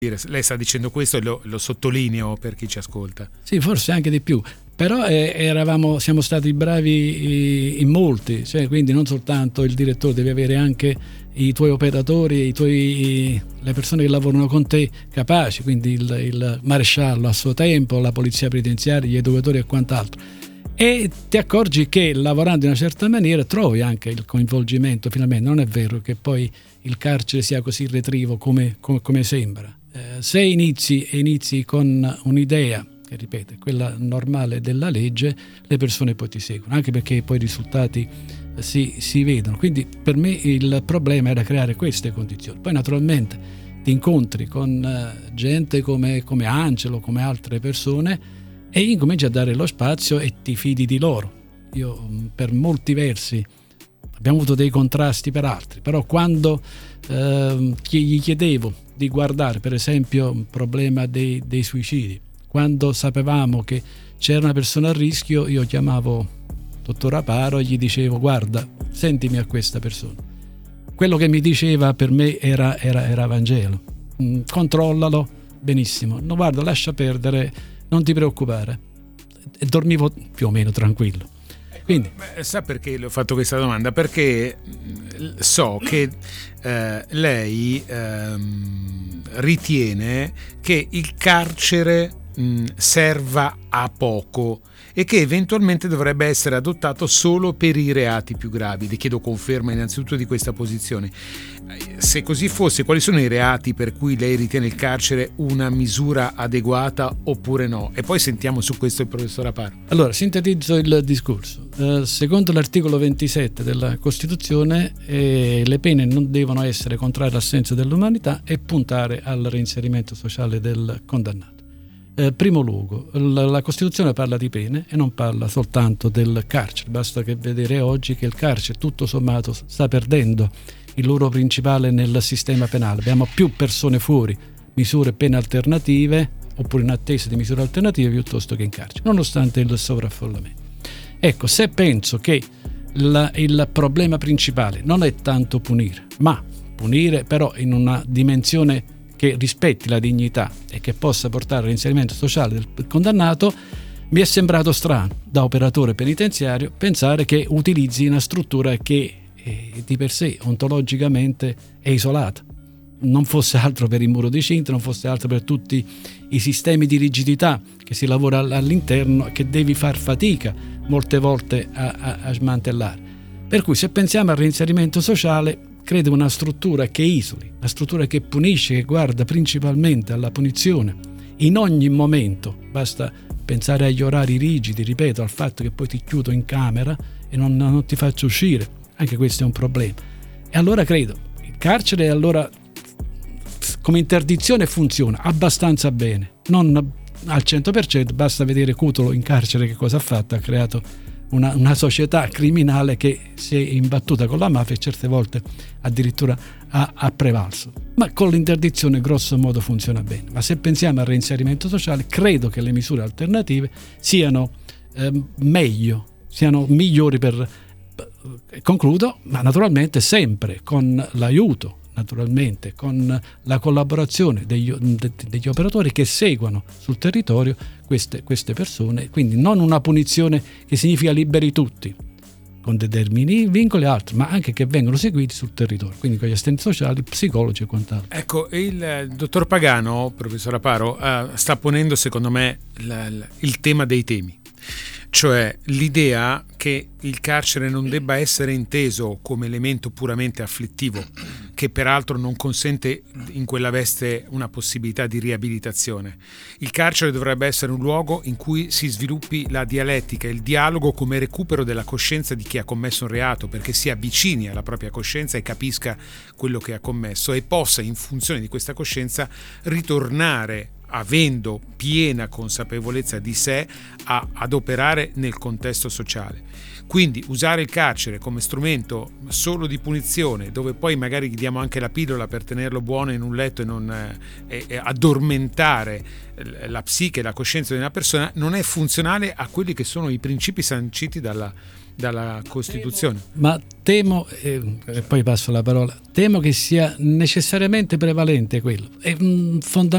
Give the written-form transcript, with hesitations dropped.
Lei sta dicendo questo e lo sottolineo per chi ci ascolta. Sì, forse anche di più, però siamo stati bravi in molti, cioè, quindi non soltanto il direttore, devi avere anche i tuoi operatori, le persone che lavorano con te capaci, quindi il maresciallo a suo tempo, la polizia penitenziaria, gli educatori e quant'altro. E ti accorgi che lavorando in una certa maniera trovi anche il coinvolgimento finalmente. Non è vero che poi il carcere sia così retrivo come sembra. Se inizi con un'idea, che ripeto, quella normale della legge, le persone poi ti seguono, anche perché poi i risultati si vedono. Quindi per me il problema era creare queste condizioni. Poi naturalmente ti incontri con gente come Angelo, come altre persone, e incominci a dare lo spazio e ti fidi di loro. Io per molti versi abbiamo avuto dei contrasti per altri, però quando gli chiedevo di guardare per esempio il problema dei suicidi, quando sapevamo che c'era una persona a rischio, io chiamavo dottor Aparo e gli dicevo: guarda, sentimi a questa persona. Quello che mi diceva per me era Vangelo. Controllalo, benissimo, no, guarda, lascia perdere, non ti preoccupare. E dormivo più o meno tranquillo. Quindi, sa perché le ho fatto questa domanda? Perché so che lei ritiene che il carcere serva a poco e che eventualmente dovrebbe essere adottato solo per i reati più gravi. Le chiedo conferma innanzitutto di questa posizione. Se così fosse, quali sono i reati per cui lei ritiene il carcere una misura adeguata oppure no? E poi sentiamo su questo il professor Aparo. Allora, sintetizzo il discorso. Secondo l'articolo 27 della Costituzione, le pene non devono essere contrarie al senso dell'umanità e puntare al reinserimento sociale del condannato. Primo luogo, la Costituzione parla di pene e non parla soltanto del carcere. Basta che vedere oggi che il carcere tutto sommato sta perdendo il loro principale nel sistema penale. Abbiamo più persone fuori, misure pene alternative oppure in attesa di misure alternative piuttosto che in carcere, nonostante il sovraffollamento. Ecco, se penso che il problema principale non è tanto punire, ma punire però in una dimensione che rispetti la dignità e che possa portare all'inserimento sociale del condannato, mi è sembrato strano da operatore penitenziario pensare che utilizzi una struttura che di per sé ontologicamente è isolata, non fosse altro per il muro di cinta, non fosse altro per tutti i sistemi di rigidità che si lavora all'interno e che devi far fatica molte volte a smantellare. Per cui se pensiamo al reinserimento sociale, credo una struttura che isoli, una struttura che punisce, che guarda principalmente alla punizione in ogni momento. Basta pensare agli orari rigidi, ripeto, al fatto che poi ti chiudo in camera e non ti faccio uscire. Anche questo è un problema. E allora credo, il carcere allora come interdizione funziona abbastanza bene, non al 100%, basta vedere Cutolo in carcere che cosa ha fatto, ha creato una società criminale che si è imbattuta con la mafia e certe volte addirittura ha prevalso. Ma con l'interdizione grosso modo funziona bene. Ma se pensiamo al reinserimento sociale, credo che le misure alternative siano meglio, siano migliori concludo, ma naturalmente sempre con l'aiuto, naturalmente con la collaborazione degli operatori che seguono sul territorio queste persone, quindi non una punizione che significa liberi tutti con determinati vincoli e altri, ma anche che vengono seguiti sul territorio, quindi con gli assistenti sociali, psicologi e quant'altro. Ecco, il dottor Pagano, professor Aparo, sta ponendo secondo me il tema dei temi, cioè l'idea che il carcere non debba essere inteso come elemento puramente afflittivo, che peraltro non consente in quella veste una possibilità di riabilitazione. Il carcere dovrebbe essere un luogo in cui si sviluppi la dialettica, il dialogo come recupero della coscienza di chi ha commesso un reato, perché si avvicini alla propria coscienza e capisca quello che ha commesso e possa, in funzione di questa coscienza, ritornare avendo piena consapevolezza di sé ad operare nel contesto sociale. Quindi usare il carcere come strumento solo di punizione, dove poi magari gli diamo anche la pillola per tenerlo buono in un letto e addormentare la psiche e la coscienza di una persona, non è funzionale a quelli che sono i principi sanciti dalla Costituzione. Ma temo, e poi passo la parola, temo che sia necessariamente prevalente quello. È